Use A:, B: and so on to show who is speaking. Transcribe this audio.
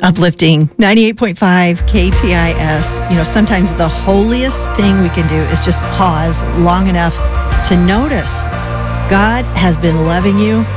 A: Uplifting 98.5 KTIS. You know, sometimes the holiest thing we can do is just pause long enough to notice God has been loving you